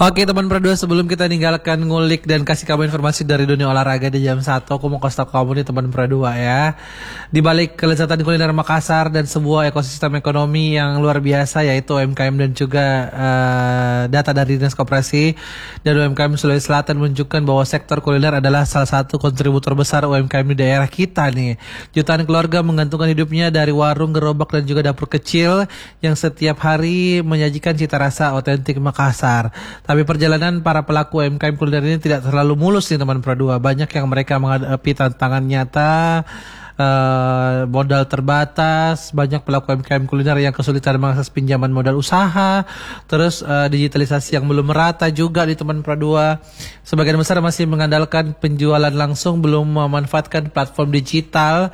Oke teman berdua, sebelum kita tinggalkan ngulik dan kasih kamu informasi dari dunia olahraga di jam 1, aku mau kasih tahu kamu nih teman berdua ya. Di balik kelezatan kuliner Makassar dan sebuah ekosistem ekonomi yang luar biasa yaitu UMKM dan juga data dari Dinas Koperasi dan UMKM Sulawesi Selatan menunjukkan bahwa sektor kuliner adalah salah satu kontributor besar UMKM di daerah kita nih. Jutaan keluarga menggantungkan hidupnya dari warung, gerobak dan juga dapur kecil yang setiap hari menyajikan cita rasa otentik Makassar. Tapi perjalanan para pelaku UMKM kuliner ini tidak terlalu mulus nih teman Pradua. Banyak yang mereka menghadapi tantangan nyata, modal terbatas. Banyak pelaku UMKM kuliner yang kesulitan mengakses pinjaman modal usaha. Terus digitalisasi yang belum merata juga di teman Pradua. Sebagian besar masih mengandalkan penjualan langsung, belum memanfaatkan platform digital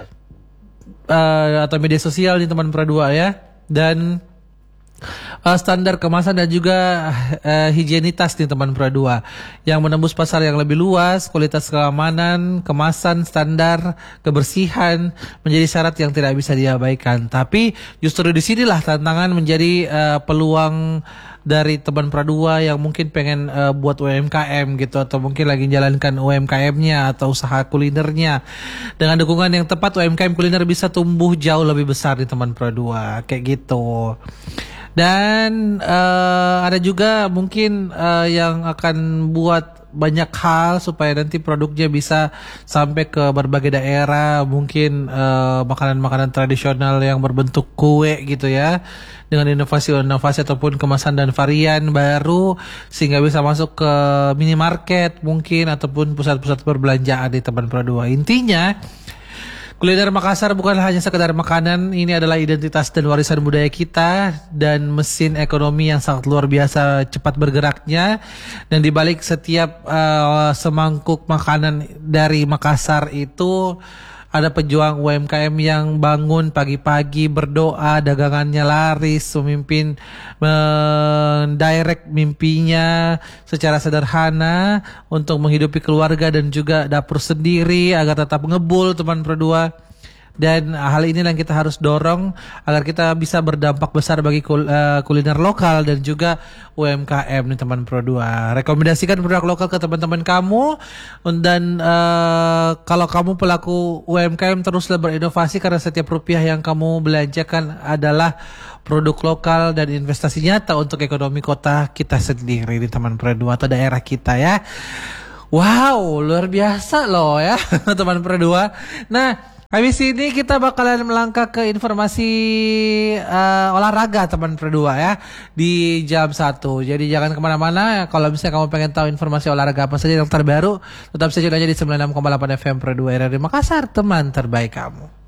atau media sosial di teman Pradua ya. Dan standar kemasan dan juga higienitas nih teman Pradua yang menembus pasar yang lebih luas. Kualitas keamanan, kemasan, standar kebersihan menjadi syarat yang tidak bisa diabaikan. Tapi justru disinilah tantangan menjadi peluang dari teman Pradua yang mungkin pengen buat UMKM gitu, atau mungkin lagi jalankan UMKM-nya atau usaha kulinernya. Dengan dukungan yang tepat, UMKM kuliner bisa tumbuh jauh lebih besar di teman Pradua kayak gitu. Dan ada juga mungkin yang akan buat banyak hal supaya nanti produknya bisa sampai ke berbagai daerah. Mungkin makanan-makanan tradisional yang berbentuk kue gitu ya, dengan inovasi-inovasi ataupun kemasan dan varian baru sehingga bisa masuk ke minimarket mungkin ataupun pusat-pusat perbelanjaan di teman Pradua. Intinya kuliner Makassar bukanlah hanya sekedar makanan, ini adalah identitas dan warisan budaya kita dan mesin ekonomi yang sangat luar biasa cepat bergeraknya. Dan di balik setiap semangkuk makanan dari Makassar itu ada pejuang UMKM yang bangun pagi-pagi berdoa, dagangannya laris, memimpin mendirect mimpinya secara sederhana untuk menghidupi keluarga dan juga dapur sendiri agar tetap ngebul teman Pradua. Dan hal ini yang kita harus dorong agar kita bisa berdampak besar bagi kuliner lokal dan juga UMKM nih teman Pradua. Rekomendasikan produk lokal ke teman-teman kamu. Dan kalau kamu pelaku UMKM, teruslah berinovasi karena setiap rupiah yang kamu belanjakan adalah produk lokal dan investasi nyata untuk ekonomi kota kita sendiri di teman Pradua atau daerah kita ya. Wow, luar biasa loh ya teman Pradua. Nah, habis ini kita bakalan melangkah ke informasi olahraga teman Pradua ya di jam 1. Jadi jangan kemana-mana. Kalau misalnya kamu pengen tahu informasi olahraga apa saja yang terbaru, tetap saja aja di 96,8 FM Pradua RRI Makassar, teman terbaik kamu.